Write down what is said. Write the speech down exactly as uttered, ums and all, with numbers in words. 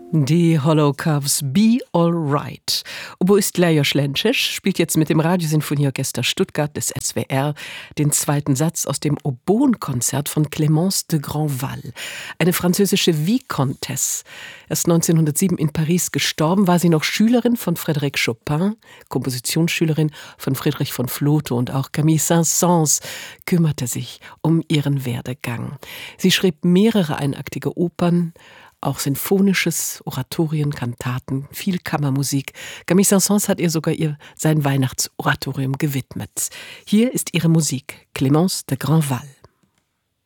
Die Holocaust Be Alright. Oboist Lajos Lenčić spielt jetzt mit dem Radiosinfonieorchester Stuttgart des S W R den zweiten Satz aus dem Oboenkonzert von Clémence de Grandval, eine französische Vicomtesse. Erst neunzehnhundertsieben in Paris gestorben, war sie noch Schülerin von Frédéric Chopin, Kompositionsschülerin von Friedrich von Flotow, und auch Camille Saint-Saëns kümmerte sich um ihren Werdegang. Sie schrieb mehrere einaktige Opern, auch Sinfonisches, Oratorien, Kantaten, viel Kammermusik. Camille Saint-Saëns hat ihr sogar ihr sein Weihnachtsoratorium gewidmet. Hier ist ihre Musik, Clémence de Grandval.